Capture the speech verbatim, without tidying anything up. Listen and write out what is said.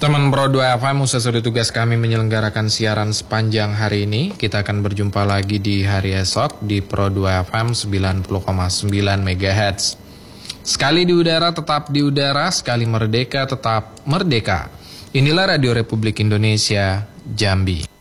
Teman Pro dua F M, usai sudah tugas kami menyelenggarakan siaran sepanjang hari ini. Kita akan berjumpa lagi di hari esok di Pro dua F M sembilan puluh koma sembilan megahertz. Sekali di udara tetap di udara, sekali merdeka tetap merdeka. Inilah Radio Republik Indonesia, Jambi.